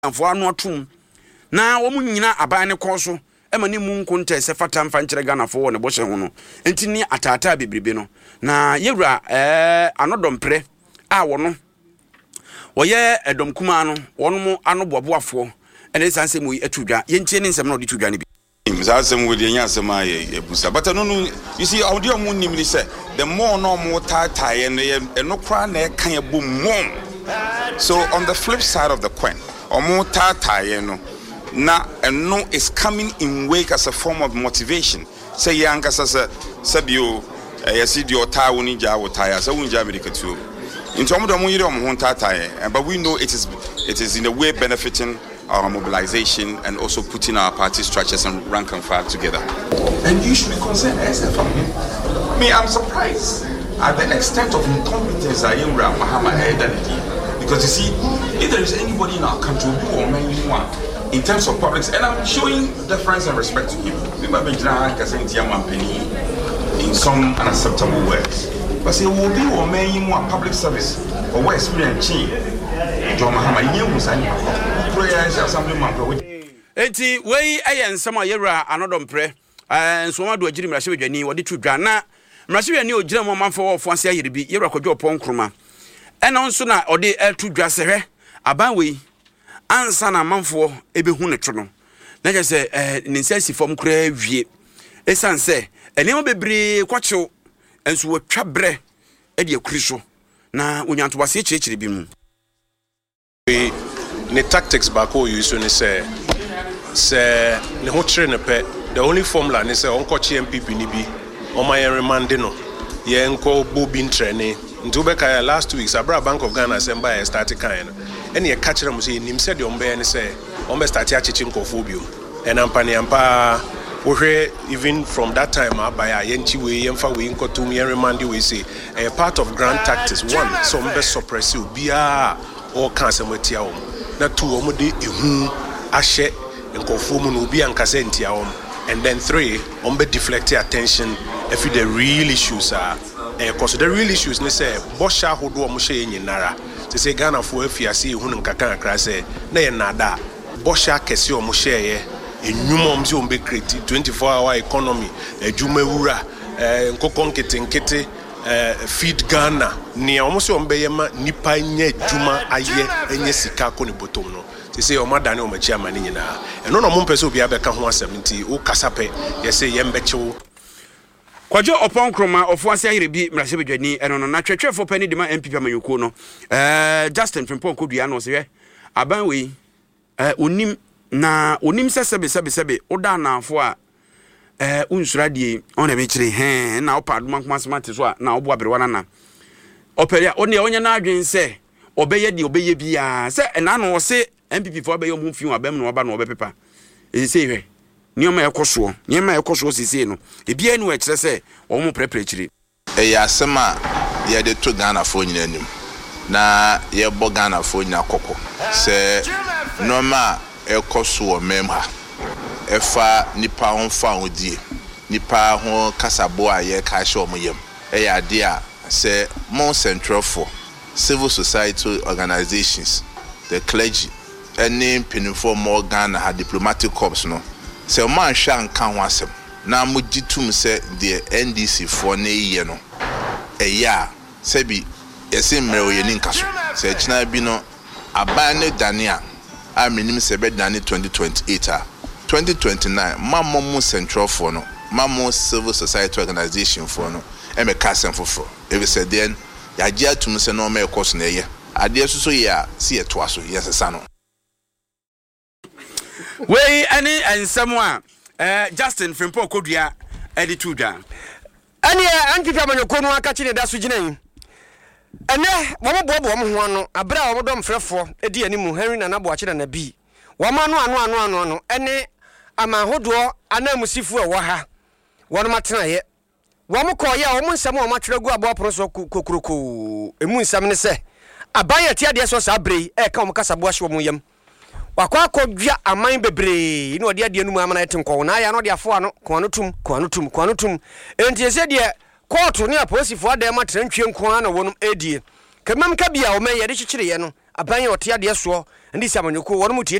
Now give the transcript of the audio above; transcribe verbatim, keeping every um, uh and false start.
amfo anu atum na wo mu nyina aban ne kɔ so ema ne mu nkonta se fata mfa nkyere Ghana fo wo ne bɔhye ho no enti ni atata bebrebe no na yewura eh anodompre a wo no wo ye edom kuma no wo no mu anoboboafo ene sanse mu atudwa ye ntie ne nsɛm na odi tudwa ne bi Mzasem with the Yasama, Busa. But no, you see, audio moon said the more no more tie and no crown can you boom mom. So on the flip side of the coin, or more tie no na and no is coming in wake as a form of motivation. Say young as a sabio, I see your tie winning jar or tires, I won't America too. In terms of the money, tie, but we know it is it is in a way benefiting our mobilization and also putting our party structures and rank and file together. And you should be concerned as a family. Me, I'm surprised at the extent of incompetence I am around Muhammad Aidalidi. Because you see, if there is anybody in our country who or anyone in terms of public, and I'm showing deference and respect to him. In some unacceptable words. But say will be or may more public service or what experience change. John Muhammad, you was Enti wei ayen sama yewra anodom pre eh so ma do agiri mrahye bedwani wode tudwa na mrahye bedwani ogira mo manfo wo fo ase ayere bi yewra kwadwo pon kroma ena nso na ode atudwa sehwe aban wei ansa na manfo ebehu ne to no na je se eh ninsasi fom kura wie esanse enemo bebre kwacho enso wo twabre e de akuri so na onyanto wase chirechire bi mu the tactics back or you soon say say the whole train pe the only formula ni say onko chi M P P ni bi o ma yen remand no ye nko bobin training ntu be kai last week Sabra Bank of Ghana semba e start kan no ene ye catch them say nim say the ombe ni say ombe start achichi nkofo bio and ampani ampa we even from that time abaya yenchi we yemfa we nko tum yen remand we say a part of grand tactics one so ombe suppress bia or cancer material na two omode ehu ahye nkofo mu no obi ankasa ntia om and then three ombe deflect attention if the real issues are eh cause the real issues ne say bosha hodo om hye nyinara te say Ghana fo afiase ehu nkaka akra say na ye nada bosha kese om hye ye enwum om se ombe create twenty-four hour economy adwuma wura eh nkokon nkete nkete Uh, feed Ghana ni almost on beyema nipa nye juma aye enye sika ko ni botom no se se o madane o machi amani nyina eno no mo mpese obi abeka ho asɛmti o kasape ye se ye mbechewo kwajo opon kroma ofo ase ayire bi mrahye bedwani eno no na twetwefo pani de ma M P P amanyoko no eh Justin Frimpong kodua no se aban we eh onim na onim sesebe sebe sebe oda na afo a eh unsuradie ona be kire he na opa aduma kuma smart so na obo aberewana na operia oni onye na adwen se obeye die obeye bia se na no se M P P fo obeye mu fiu abem no oba no obepepa e se hwe nioma ekoso nioma ekoso sisi no e bia nu e kire se o mu prepare kire e ya sema ye de to Ghana fo nyina nim na ye bo Ghana fo nyina kokko se normal ekoso o memha efa nipa ho fa hodie nipa ho kasabo aye ka hye omyem e ya de a se mon central for civil society organizations the clergy any penifo more Ghana ha diplomatic corps no se man hwa nka ho asem na mogitum se the N D C for na ye no e ya se bi ese mre o ye ni nkaso se china bi no aban ne dania a minim se be dani twenty twenty-eight a twenty twenty-nine mammo central for no mammo civil society organization for no e me kasem foforo e be said then ya gia tum se no me course na ye ade suso ya si ye to aso yes sa no we ani ensem a eh Justin Frimpong kodua edi tudwa ani antipa manyoko no aka kire da so ginan ene mo mo bobo mo ho ano abra wo dom frefo edi animu Henry na nabo akire na bi wo ma no ano ano ano no ene ama hodo anamusifu e wo ha wono matena ye wo mo koye wo mo nsam wo matwere gu abo aporo kokuroko emu nsam ne se abaye ti ade so sa brei e ka wo kasabo ahye wo mo yam wakwa akodwa aman bebre ina ode ade anu amana yetenko na ya no de afo ano ko ano tum ko ano tum ko ano tum enti ese de court ne aposifo ade matena ntwe nko ana wonum edie kemam ka bia wo me ye de kyekyere ye no aban ye ote ade so ndi si amanyɔkuo wɔn mu tie